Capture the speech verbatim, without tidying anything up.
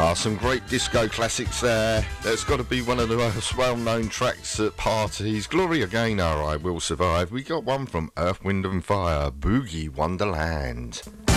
Ah, some great disco classics there. That's got to be one of the most well-known tracks at parties. Gloria Gaynor, I Will Survive. We got one from Earth, Wind and Fire, Boogie Wonderland.